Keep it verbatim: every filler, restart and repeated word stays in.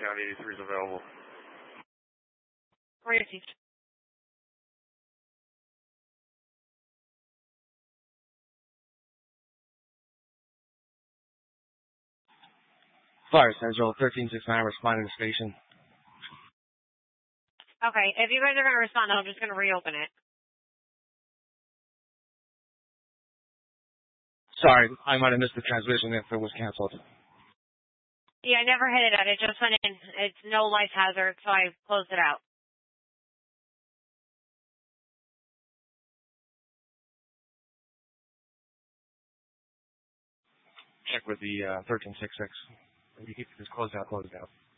County eighty-three is available. Received. Fire Central thirteen sixty-nine responding to station. Okay, if you guys are going to respond, I'm just going to reopen it. Sorry, I might have missed the transmission if it was canceled. Yeah, I never hit it. It just went in. It's no life hazard, so I closed it out. Check with the uh, thirteen sixty-six. If you keep this closed out, closed out.